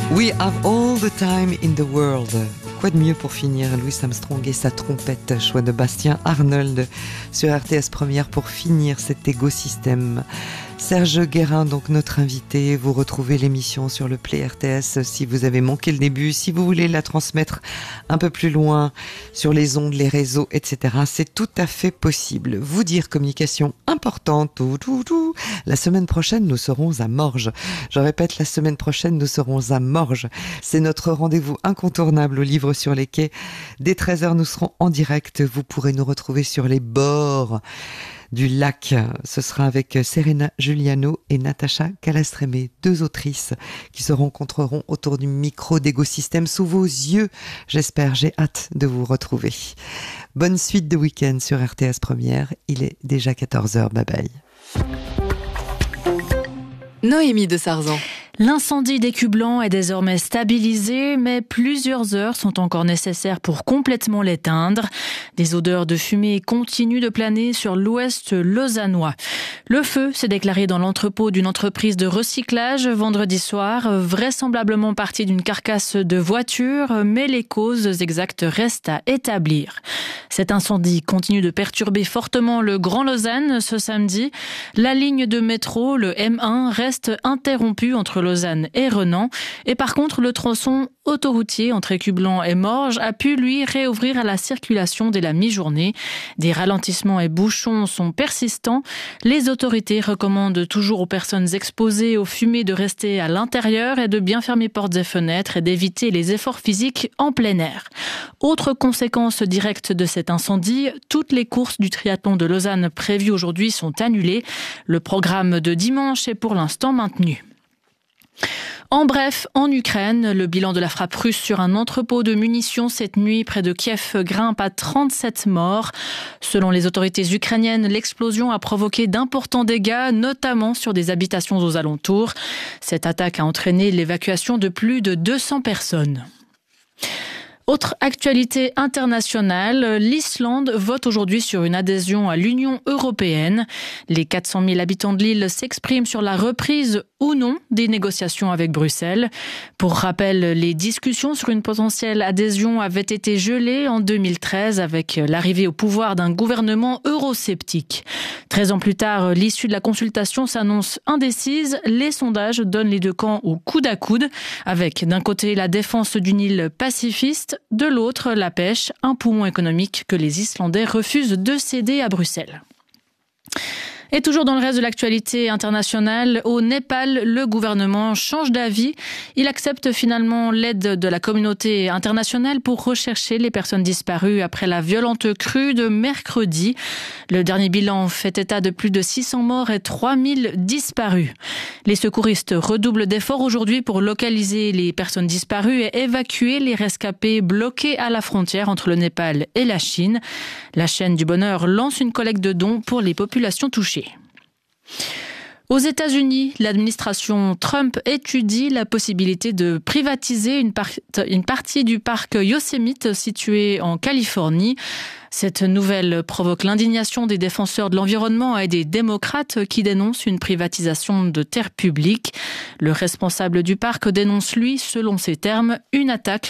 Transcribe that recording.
We have all the time in the world. Quoi de mieux pour finir? Louis Armstrong et sa trompette, choix de Bastien Arnold sur RTS Première pour finir cet écosystème. Serge Guérin, donc notre invité. Vous retrouvez l'émission sur le Play RTS si vous avez manqué le début, si vous voulez la transmettre un peu plus loin sur les ondes, les réseaux, etc. C'est tout à fait possible. Vous dire communication importante. La semaine prochaine, nous serons à Morges. Je répète, la semaine prochaine, nous serons à Morges. C'est notre rendez-vous incontournable au Livre sur les quais. Dès 13h, nous serons en direct. Vous pourrez nous retrouver sur les bords du lac. Ce sera avec Serena Giuliano et Natacha Calastrémé, deux autrices qui se rencontreront autour du micro d'Écosystème sous vos yeux. J'espère, j'ai hâte de vous retrouver. Bonne suite de week-end sur RTS Première. Il est déjà 14h. Bye bye. Noémie de Sarzan. L'incendie d'Écu Blanc est désormais stabilisé, mais plusieurs heures sont encore nécessaires pour complètement l'éteindre. Des odeurs de fumée continuent de planer sur l'ouest lausannois. Le feu s'est déclaré dans l'entrepôt d'une entreprise de recyclage vendredi soir, vraisemblablement parti d'une carcasse de voiture, mais les causes exactes restent à établir. Cet incendie continue de perturber fortement le Grand Lausanne ce samedi. La ligne de métro, le M1, reste interrompue entre Lausanne et Renan. Et par contre, le tronçon autoroutier entre Écu Blanc et Morges a pu, lui, réouvrir à la circulation dès la mi-journée. Des ralentissements et bouchons sont persistants. Les autorités recommandent toujours aux personnes exposées aux fumées de rester à l'intérieur et de bien fermer portes et fenêtres et d'éviter les efforts physiques en plein air. Autre conséquence directe de cet incendie, toutes les courses du triathlon de Lausanne prévues aujourd'hui sont annulées. Le programme de dimanche est pour l'instant maintenu. En bref, en Ukraine, le bilan de la frappe russe sur un entrepôt de munitions cette nuit près de Kiev grimpe à 37 morts. Selon les autorités ukrainiennes, l'explosion a provoqué d'importants dégâts, notamment sur des habitations aux alentours. Cette attaque a entraîné l'évacuation de plus de 200 personnes. Autre actualité internationale, l'Islande vote aujourd'hui sur une adhésion à l'Union européenne. Les 400 000 habitants de l'île s'expriment sur la reprise ou non des négociations avec Bruxelles. Pour rappel, les discussions sur une potentielle adhésion avaient été gelées en 2013 avec l'arrivée au pouvoir d'un gouvernement eurosceptique. 13 ans plus tard, l'issue de la consultation s'annonce indécise. Les sondages donnent les deux camps au coude à coude, avec d'un côté la défense d'une île pacifiste, de l'autre la pêche, un poumon économique que les Islandais refusent de céder à Bruxelles. Et toujours dans le reste de l'actualité internationale, au Népal, le gouvernement change d'avis. Il accepte finalement l'aide de la communauté internationale pour rechercher les personnes disparues après la violente crue de mercredi. Le dernier bilan fait état de plus de 600 morts et 3000 disparus. Les secouristes redoublent d'efforts aujourd'hui pour localiser les personnes disparues et évacuer les rescapés bloqués à la frontière entre le Népal et la Chine. La chaîne du bonheur lance une collecte de dons pour les populations touchées. Aux États-Unis, l'administration Trump étudie la possibilité de privatiser une partie du parc Yosemite situé en Californie. Cette nouvelle provoque l'indignation des défenseurs de l'environnement et des démocrates qui dénoncent une privatisation de terres publiques. Le responsable du parc dénonce, lui, selon ses termes, une attaque